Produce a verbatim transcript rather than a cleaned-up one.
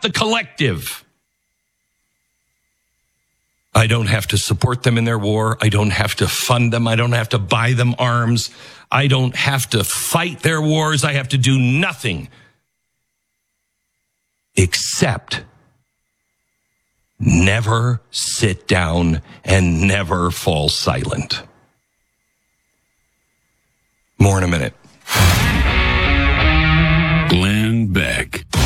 the collective. I don't have to support them in their war. I don't have to fund them. I don't have to buy them arms. I don't have to fight their wars. I have to do nothing except never sit down and never fall silent. More in a minute.